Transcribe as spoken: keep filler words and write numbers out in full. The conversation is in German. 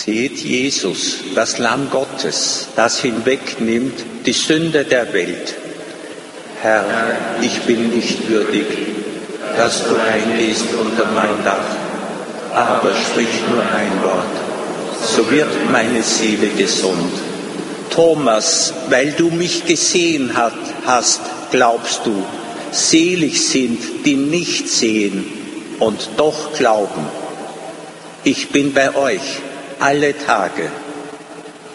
Seht Jesus, das Lamm Gottes, das hinwegnimmt die Sünde der Welt. Herr, ich bin nicht würdig, dass du eingehst unter mein Dach, aber sprich nur ein Wort, so wird meine Seele gesund. Thomas, weil du mich gesehen hast, glaubst du, selig sind, die nicht sehen und doch glauben. Ich bin bei euch alle Tage